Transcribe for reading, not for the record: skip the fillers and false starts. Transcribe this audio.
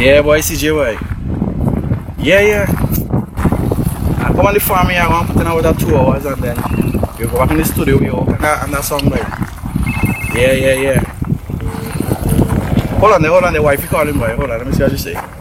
Yeah, boy, CJ, boy. Yeah. I come on the farm here, I'm going to put in about 2 hours and then you go back in the studio, we work on that song, boy. Yeah. Hold on there, wife, you call him, boy. Hold on, let me see what you say.